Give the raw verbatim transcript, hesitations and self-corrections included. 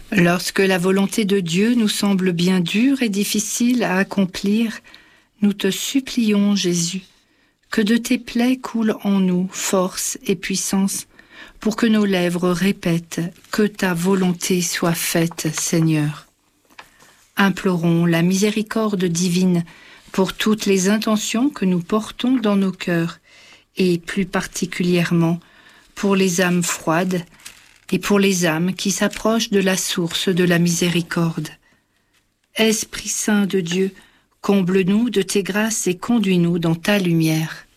Lorsque la volonté de Dieu nous semble bien dure et difficile à accomplir, nous te supplions, Jésus, que de tes plaies coule en nous force et puissance, pour que nos lèvres répètent que ta volonté soit faite, Seigneur. Implorons la miséricorde divine pour toutes les intentions que nous portons dans nos cœurs, et plus particulièrement pour les âmes froides et pour les âmes qui s'approchent de la source de la miséricorde. Esprit Saint de Dieu, comble-nous de tes grâces et conduis-nous dans ta lumière.